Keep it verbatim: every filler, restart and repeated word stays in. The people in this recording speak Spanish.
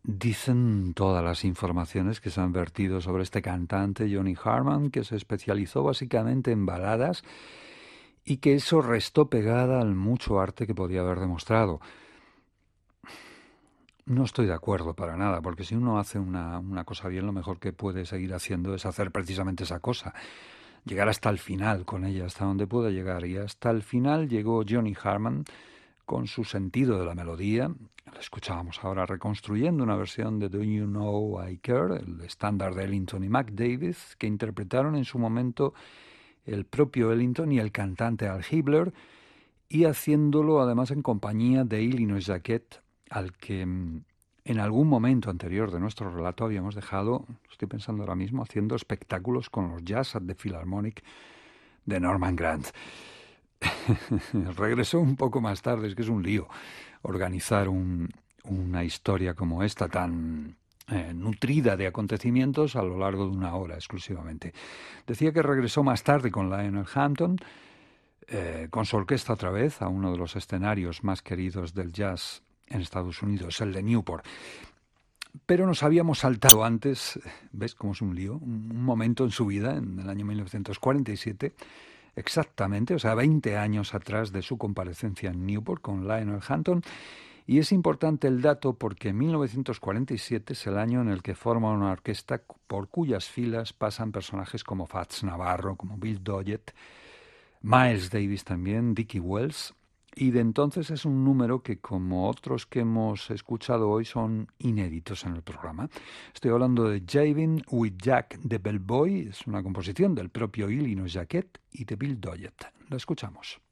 Dicen todas las informaciones que se han vertido sobre este cantante Johnny Hartman, que se especializó básicamente en baladas y que eso restó pegada al mucho arte que podía haber demostrado. No estoy de acuerdo para nada, porque si uno hace una, una cosa bien, lo mejor que puede seguir haciendo es hacer precisamente esa cosa, llegar hasta el final con ella, hasta donde pueda llegar. Y hasta el final llegó Johnny Hartman con su sentido de la melodía. La escuchábamos ahora reconstruyendo una versión de Do You Know I Care, el estándar de Ellington y Mac Davis, que interpretaron en su momento el propio Ellington y el cantante Al Hibbler, y haciéndolo además en compañía de Illinois Jacquet, al que en algún momento anterior de nuestro relato habíamos dejado, estoy pensando ahora mismo, haciendo espectáculos con los Jazz at the Philharmonic de Norman Granz. Regresó un poco más tarde, es que es un lío organizar un, una historia como esta tan eh, nutrida de acontecimientos a lo largo de una hora exclusivamente. Decía que regresó más tarde con Lionel Hampton, eh, con su orquesta otra vez, a uno de los escenarios más queridos del jazz en Estados Unidos, el de Newport. Pero nos habíamos saltado antes, ¿ves cómo es un lío? Un, un momento en su vida, en el año mil novecientos cuarenta y siete, exactamente, o sea, veinte años atrás de su comparecencia en Newport con Lionel Hampton. Y es importante el dato porque mil novecientos cuarenta y siete es el año en el que forma una orquesta por cuyas filas pasan personajes como Fats Navarro, como Bill Doggett, Miles Davis también, Dickie Wells, y de entonces es un número que, como otros que hemos escuchado hoy, son inéditos en el programa. Estoy hablando de Jivin' with Jack the Bellboy, es una composición del propio Illinois Jacquet y de Bill Doggett. La escuchamos.